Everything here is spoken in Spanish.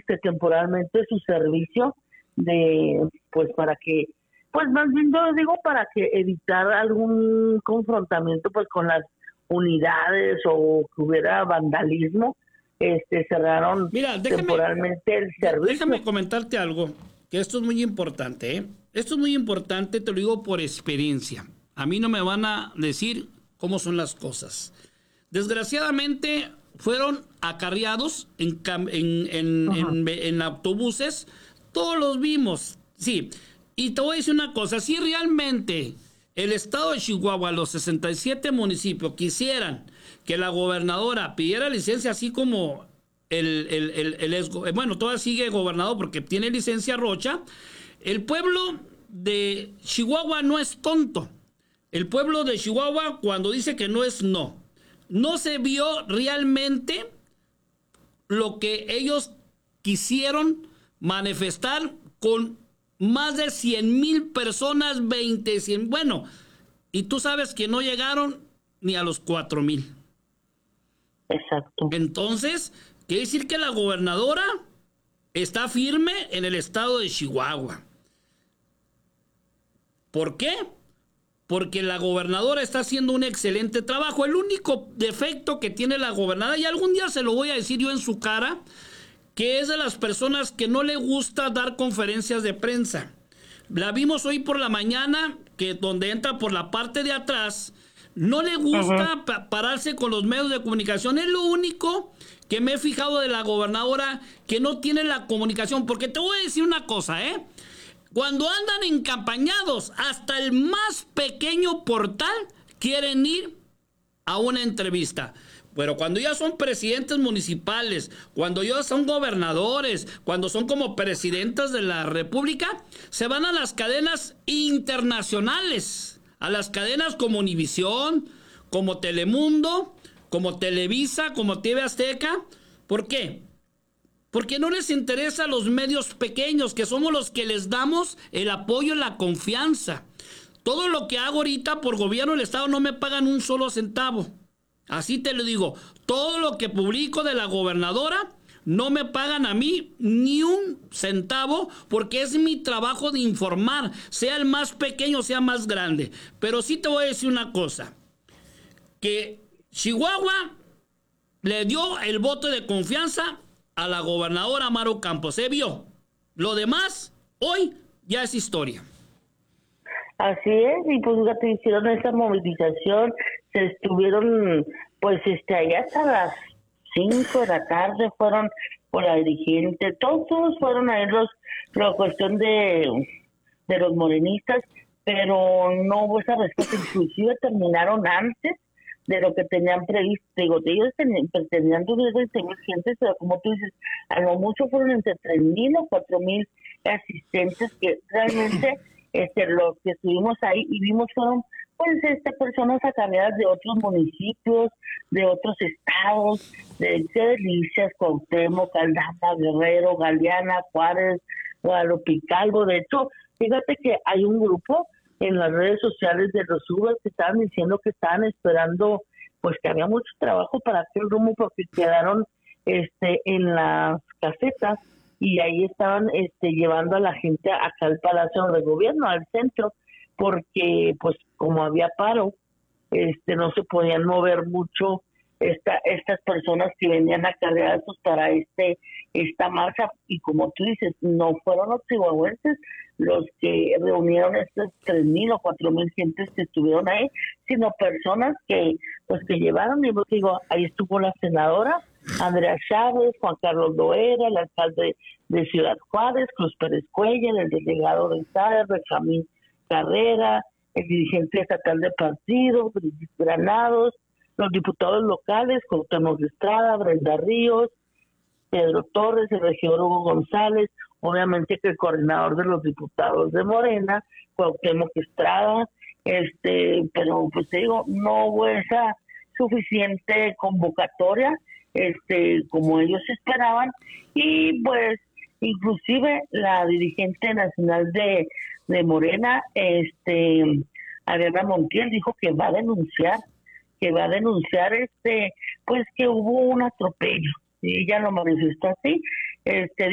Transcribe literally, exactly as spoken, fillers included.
este temporalmente su servicio de, pues para que, pues más bien yo digo para que evitar algún confrontamiento pues con las unidades o que hubiera vandalismo, este cerraron Mira, déjame, temporalmente el de, servicio. déjame comentarte algo, que esto es muy importante, ¿eh? Esto es muy importante, te lo digo por experiencia. A mí no me van a decir cómo son las cosas. Desgraciadamente fueron acarreados en, en, en, en, en autobuses, todos los vimos, sí. Y te voy a decir una cosa, si realmente el estado de Chihuahua, los sesenta y siete municipios quisieran que la gobernadora pidiera licencia, así como el, el, el, el, el bueno, todavía sigue gobernador porque tiene licencia Rocha, el pueblo de Chihuahua no es tonto. El pueblo de Chihuahua, cuando dice que no es no, no se vio realmente lo que ellos quisieron manifestar con más de cien mil personas, veinte, cien, bueno, y tú sabes que no llegaron ni a los cuatro mil. Exacto. Entonces, quiere decir que la gobernadora está firme en el estado de Chihuahua. ¿Por qué? Porque la gobernadora está haciendo un excelente trabajo. El único defecto que tiene la gobernadora, y algún día se lo voy a decir yo en su cara, que es de las personas que no le gusta dar conferencias de prensa. La vimos hoy por la mañana, que donde entra por la parte de atrás, no le gusta uh-huh. pa- pararse con los medios de comunicación. Es lo único que me he fijado de la gobernadora, que no tiene la comunicación. Porque te voy a decir una cosa, ¿eh? Cuando andan encampañados, hasta el más pequeño portal quieren ir a una entrevista. Pero cuando ya son presidentes municipales, cuando ya son gobernadores, cuando son como presidentes de la república, se van a las cadenas internacionales, a las cadenas como Univisión, como Telemundo, como Televisa, como T V Azteca. ¿Por qué? Porque no les interesa a los medios pequeños, que somos los que les damos el apoyo y la confianza. Todo lo que hago ahorita por gobierno del estado no me pagan un solo centavo. Así te lo digo. Todo lo que publico de la gobernadora no me pagan a mí ni un centavo, porque es mi trabajo de informar, sea el más pequeño, sea más grande. Pero sí te voy a decir una cosa, que Chihuahua le dio el voto de confianza a la gobernadora Maru Campos. Se vio. Lo demás, hoy, ya es historia. Así es, y pues fíjate, hicieron esa movilización, se estuvieron, pues, este, allá hasta las cinco de la tarde, fueron por la dirigente, todos, todos fueron a los, la cuestión de, de los morenistas, pero no hubo esa respuesta, inclusive terminaron antes de lo que tenían previsto. Digo, ellos tenían, pretendían tener veinte mil gentes, pero como tú dices, a lo mucho fueron entre tres mil o cuatro mil asistentes, que realmente este los que estuvimos ahí y vimos fueron pues este personas acarreadas de otros municipios, de otros estados, de Delicias, Cuauhtémoc, Aldama, Guerrero, Galeana, Juárez, Guadalupe, Calvo. De hecho, fíjate que hay un grupo en las redes sociales de los Ubers que estaban diciendo que estaban esperando, pues que había mucho trabajo para hacer rumbo, porque quedaron este en las casetas y ahí estaban este llevando a la gente acá al Palacio de Gobierno, al centro, porque pues como había paro, este no se podían mover mucho esta estas personas que venían acarreadas para este esta marcha. Y como tú dices, no fueron los chihuahuenses los que reunieron estos tres mil o cuatro mil gentes que estuvieron ahí, sino personas que pues que llevaron. Y pues digo, ahí estuvo la senadora Andrea Chávez, Juan Carlos Loera, el alcalde de Ciudad Juárez, Cruz Pérez Cuellar, el delegado de S A E, Benjamín Carrera, el dirigente estatal de partido, Brigitte Granados, los diputados locales, Cuauhtémoc Estrada, Brenda Ríos, Pedro Torres, el regidor Hugo González, obviamente que el coordinador de los diputados de Morena, Cuauhtémoc Estrada, este, pero pues te digo, no hubo esa suficiente convocatoria, este, como ellos esperaban, y pues inclusive la dirigente nacional de, de Morena, este, Ariana Montiel, dijo que va a denunciar, que va a denunciar este, pues que hubo un atropello, y ella lo manifestó así, este